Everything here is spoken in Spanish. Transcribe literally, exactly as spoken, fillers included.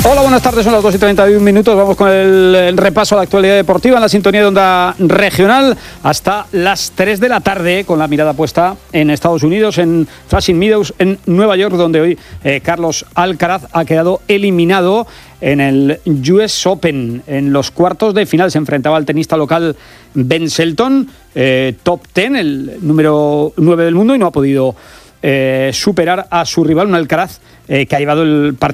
Hola, buenas tardes, son las dos y treinta y un minutos. Vamos con el, el repaso a la actualidad deportiva en la sintonía de Onda Regional hasta las tres de la tarde, con la mirada puesta en Estados Unidos, en Flushing Meadows, en Nueva York, donde hoy eh, Carlos Alcaraz ha quedado eliminado en el U S Open. En los cuartos de final se enfrentaba al tenista local Ben Shelton, eh, top diez, el número nueve del mundo, y no ha podido eh, superar a su rival, un Alcaraz eh, que ha llevado el partido